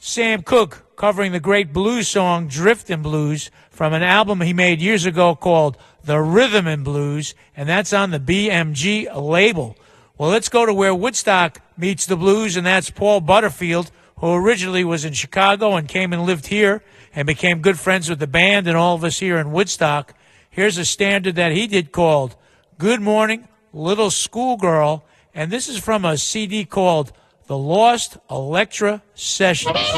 Sam Cooke covering the great blues song Driftin' Blues from an album he made years ago called The Rhythm and Blues, and that's on the BMG label. Well, let's go to where Woodstock meets the blues, and that's Paul Butterfield, who originally was in Chicago and came and lived here and became good friends with the band and all of us here in Woodstock. Here's a standard that he did called Good Morning, Little Schoolgirl, and this is from a CD called The Lost Electra Sessions.